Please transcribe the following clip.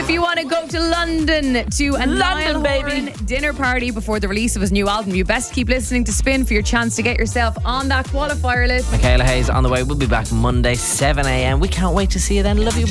If you want to go to London to a Niall Horan dinner party before the release of his new album, you best keep listening to Spin for your chance to get yourself on that qualifier list. Michaela Hayes on the way. We'll be back Monday, 7 a.m. We can't wait to see you then. Love you.